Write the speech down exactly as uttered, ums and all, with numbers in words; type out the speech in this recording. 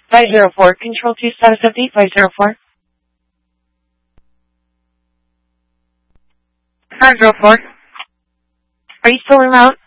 five zero four, control two, status update, five zero four. five zero four. Are you still en route?